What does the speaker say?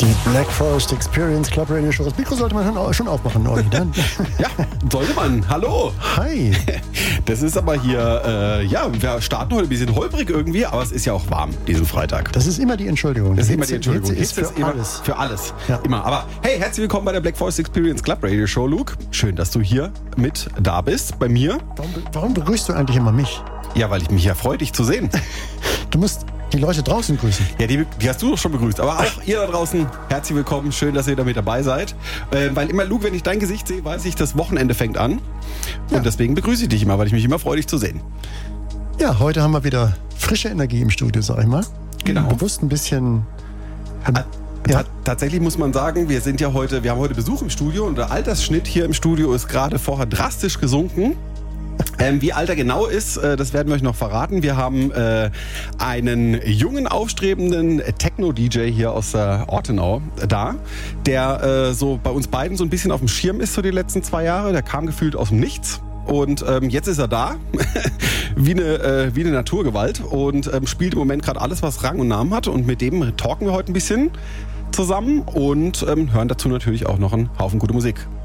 Die Black Forest Experience Club Radio Show. Das Mikro sollte man schon aufmachen, Olli. Dann. Ja, sollte man. Hallo. Hi. Das ist aber hier, wir starten heute ein bisschen holprig irgendwie, aber es ist ja auch warm diesen Freitag. Das ist immer die Entschuldigung. Das ist immer die Entschuldigung. Hitze ist für alles. Für alles. Ja. Immer. Aber hey, herzlich willkommen bei der Black Forest Experience Club Radio Show, Luke. Schön, dass du hier mit da bist, bei mir. Warum begrüßt du eigentlich immer mich? Ja, weil ich mich ja freue, dich zu sehen. Du musst die Leute draußen grüßen. Ja, die hast du doch schon begrüßt. Aber auch ihr da draußen, herzlich willkommen. Schön, dass ihr da mit dabei seid. Weil immer, Luke, wenn ich dein Gesicht sehe, weiß ich, das Wochenende fängt an. Und deswegen begrüße ich dich immer, weil ich mich immer freue, dich zu sehen. Ja, heute haben wir wieder frische Energie im Studio, sag ich mal. Genau. Bewusst ein bisschen... Tatsächlich muss man sagen, wir haben heute Besuch im Studio und der Altersschnitt hier im Studio ist gerade vorher drastisch gesunken. Wie alt er genau ist, das werden wir euch noch verraten. Wir haben einen jungen, aufstrebenden Techno-DJ hier aus Ortenau da, der so bei uns beiden so ein bisschen auf dem Schirm ist so die letzten 2 Jahre. Der kam gefühlt aus dem Nichts. Und jetzt ist er da, wie eine Naturgewalt und spielt im Moment gerade alles, was Rang und Namen hat. Und mit dem talken wir heute ein bisschen zusammen und hören dazu natürlich auch noch einen Haufen gute Musik.